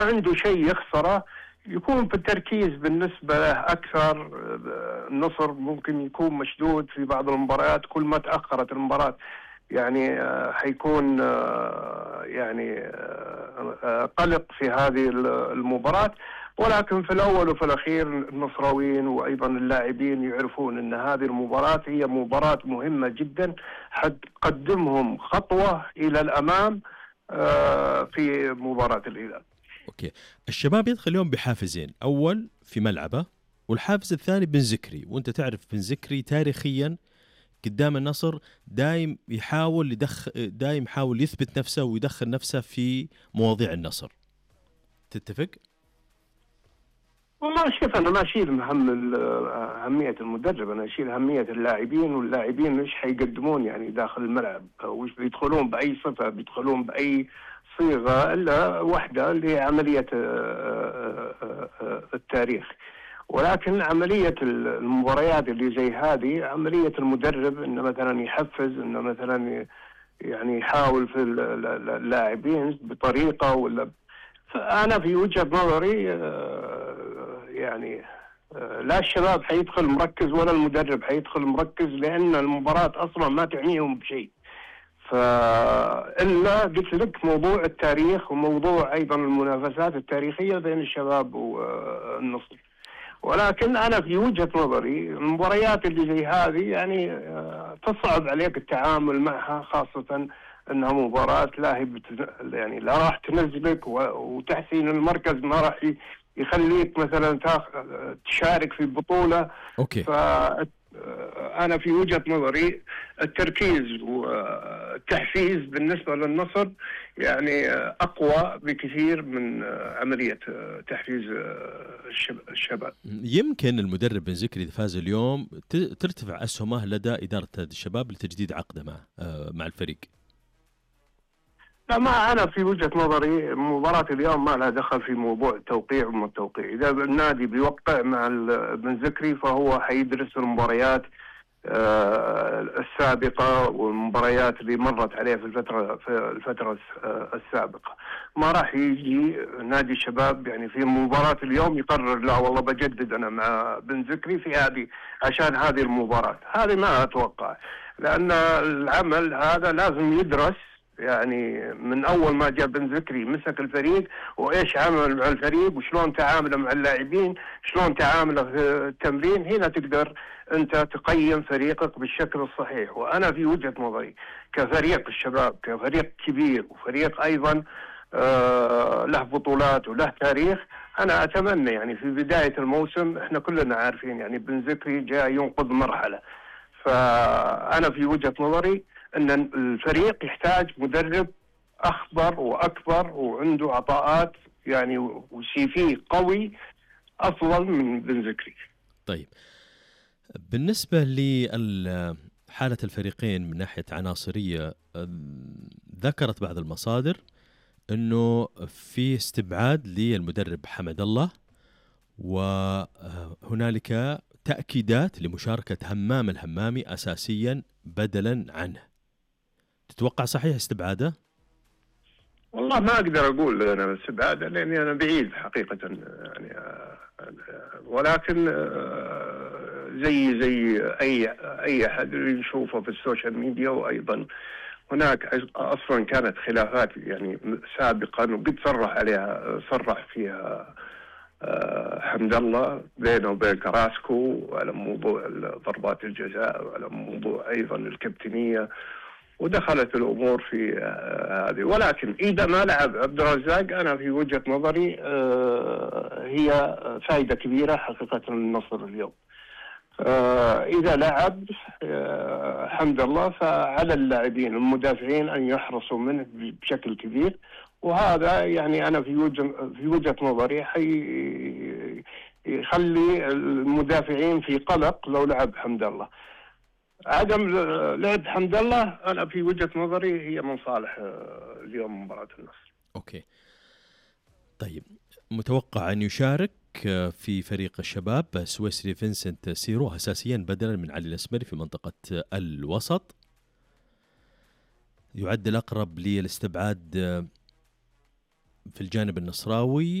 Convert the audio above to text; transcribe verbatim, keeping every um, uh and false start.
عنده شيء يخسره يكون في التركيز بالنسبة له أكثر. النصر ممكن يكون مشدود في بعض المباريات، كل ما تأخرت المباراة يعني حيكون يعني قلق في هذه المباراة. ولكن في الأول وفي الأخير النصراويين وأيضا اللاعبين يعرفون أن هذه المباراة هي مباراة مهمة جدا، حتقدمهم خطوة إلى الأمام في مباراة الهلال. أوكي، الشباب يدخل اليوم بحافزين، أول في ملعبه والحافز الثاني بن زكري، وأنت تعرف بن زكري تاريخيا قدام النصر دايم يحاول يدخل دايم يحاول يثبت نفسه ويدخل نفسه في مواضيع النصر. تتفق؟ والله شوف، أنا ما أشيل مهم أهمية المدرب، أنا أشيل أهمية اللاعبين، واللاعبين إيش حيقدمون يعني داخل الملعب، وش بيدخلون بأي صفة، بيدخلون بأي صيغة إلا واحدة اللي هي عملية التاريخ. ولكن عملية المباريات اللي زي هذه عملية المدرب، إنه مثلا يحفز، إنه مثلا يعني يحاول في اللاعبين بطريقة ولا. فأنا في وجهة نظري يعني لا الشباب حيدخل مركز ولا المدرب حيدخل مركز، لأن المباراة أصلا ما تعنيهم بشيء. فإلا قلت لك موضوع التاريخ وموضوع أيضا المنافسات التاريخية بين الشباب والنصر. ولكن أنا في وجهة نظري المباريات اللي زي هذه يعني تصعب عليك التعامل معها، خاصة أنها مباراة لا هي يعني لا راح تنزلك، وتحسين المركز ما راح يخليك مثلا تشارك في البطولة. أوكي. فأنا في وجهة نظري التركيز والتحفيز بالنسبة للنصر يعني أقوى بكثير من عملية تحفيز الشباب. يمكن المدرب بن زكري إذا فاز اليوم ترتفع أسهمه لدى إدارة الشباب لتجديد عقده مع مع الفريق. لا، ما أنا في وجهة نظري مباراة اليوم ما لها دخل في موضوع التوقيع وما التوقيع. إذا النادي بيوقع مع بن زكري فهو حيدرس المباريات السابقة والمباريات اللي مرت عليه في الفترة في الفترة السابقة. ما راح يجي نادي الشباب يعني في مباراة اليوم يقرر لا والله بجدد أنا مع بن زكري في هذه عشان هذه المباراة. هذه ما أتوقع، لأن العمل هذا لازم يدرس يعني من أول ما جاء بن زكري مسك الفريق، وإيش عمل مع الفريق وشلون تعامله مع اللاعبين، شلون تعامله في التمرين. هنا تقدر أنت تقيم فريقك بالشكل الصحيح. وأنا في وجهة نظري كفريق الشباب كفريق كبير وفريق أيضا آه له بطولات وله تاريخ، أنا أتمنى يعني في بداية الموسم إحنا كلنا عارفين يعني بن زكري جاء ينقذ مرحلة. فأنا في وجهة نظري أن الفريق يحتاج مدرب أخبر وأكبر وعنده عطاءات يعني وسي في قوي أفضل من بن زكري. طيب، بالنسبة لحالة الفريقين من ناحية عناصرية، ذكرت بعض المصادر أنه في استبعاد للمدرب حمد الله، وهنالك تأكيدات لمشاركة همام الهمامي أساسيا بدلا عنه. تتوقع صحيح استبعاده؟ والله ما أقدر أقول أنا استبعاده لأني أنا بعيد حقيقة يعني، ولكن زي زي أي أي أحد يشوفه في السوشيال ميديا، وأيضا هناك أصلا كانت خلافات يعني سابقا وقد صرح عليها صرح فيها حمد الله بينه وبين كراسكو على موضوع ضربات الجزاء وعلى موضوع أيضا الكابتنية، ودخلت الأمور في هذه. ولكن إذا ما لعب عبد الرزاق أنا في وجهة نظري هي فائدة كبيرة حقيقة للنصر اليوم. إذا لعب حمد الله فعلى اللاعبين المدافعين أن يحرصوا منه بشكل كبير، وهذا يعني أنا في وجه في وجهة نظري حي يخلي المدافعين في قلق لو لعب حمد الله. عدم لعب حمد الله أنا في وجهة نظري هي من صالح اليوم مباراة النصر. أوكي، طيب، متوقع أن يشارك في فريق الشباب سويسري فينسنت سيرو أساسيا بدلا من علي الأسمري في منطقة الوسط. يعد الأقرب للاستبعاد في الجانب النصراوي